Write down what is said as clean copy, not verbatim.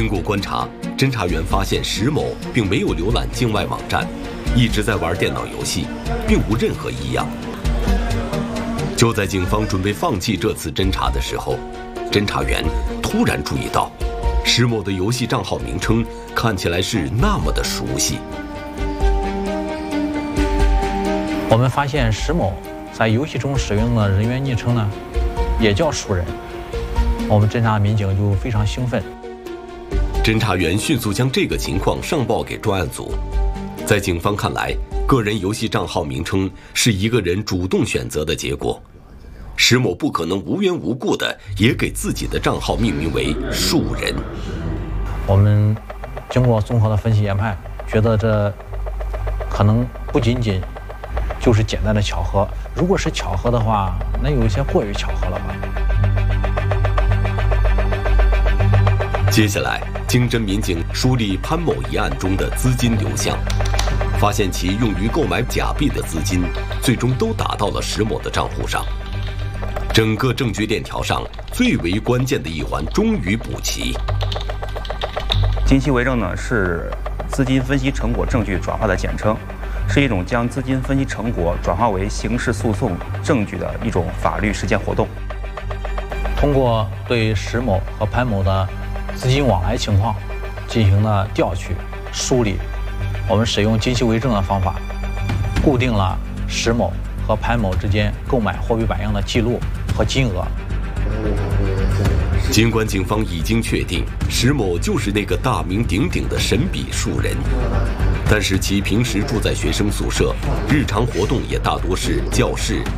经过观察，侦查员发现石某并没有浏览境外网站，一直在玩电脑游戏，并无任何异样。就在警方准备放弃这次侦查的时候，侦查员突然注意到，石某的游戏账号名称看起来是那么的熟悉。 我们发现石某在游戏中使用的人员昵称呢，也叫熟人。我们侦查民警就非常兴奋。 侦查员迅速将这个情况上报给专案组。在警方看来，个人游戏账号名称是一个人主动选择的结果。石某不可能无缘无故的也给自己的账号命名为“树人”。 我们经过综合的分析研判，觉得这可能不仅仅就是简单的巧合。如果是巧合的话，那有一些过于巧合了吧。 接下来，经侦民警梳理潘某一案中的资金流向，发现其用于购买假币的资金，最终都打到了石某的账户上。整个证据链条上最为关键的一环终于补齐。 近期为证呢，是资金分析成果证据转化的简称，是一种将资金分析成果转化为刑事诉讼证据的一种法律实践活动。 通过对石某和潘某的资金往来情况进行了调取梳理，我们使用近期为证的方法，固定了石某和潘某之间购买货币版样的记录和金额。 尽管警方已经确定石某就是那个大名鼎鼎的神笔树人，但是其平时住在学生宿舍，日常活动也大多是教室、